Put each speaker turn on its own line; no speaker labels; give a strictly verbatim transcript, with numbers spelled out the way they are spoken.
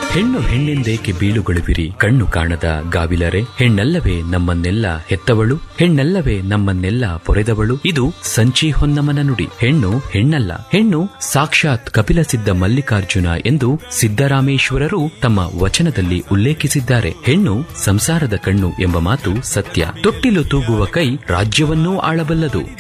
ಹೆಣ್ಣು ಹೆಣ್ಣೆಂದೇಕೆ ಬೀಳುಗೊಳುವಿರಿ ಕಣ್ಣು ಕಾಣದ ಗಾವಿಲರೆ, ಹೆಣ್ಣಲ್ಲವೇ ನಮ್ಮನ್ನೆಲ್ಲ ಹೆತ್ತವಳು, ಹೆಣ್ಣಲ್ಲವೇ ನಮ್ಮನ್ನೆಲ್ಲ ಪೊರೆದವಳು. ಇದು ಸಂಚಿ ಹೊನ್ನಮನ ನುಡಿ. ಹೆಣ್ಣು ಹೆಣ್ಣಲ್ಲ, ಹೆಣ್ಣು ಸಾಕ್ಷಾತ್ ಕಪಿಲ ಸಿದ್ಧ ಮಲ್ಲಿಕಾರ್ಜುನ ಎಂದು ಸಿದ್ದರಾಮೇಶ್ವರರು ತಮ್ಮ ವಚನದಲ್ಲಿ ಉಲ್ಲೇಖಿಸಿದ್ದಾರೆ. ಹೆಣ್ಣು ಸಂಸಾರದ ಕಣ್ಣು ಎಂಬ ಮಾತು ಸತ್ಯ. ತೊಟ್ಟಿಲು ತೂಗುವ ಕೈ ರಾಜ್ಯವನ್ನೂ ಆಳಬಲ್ಲದು.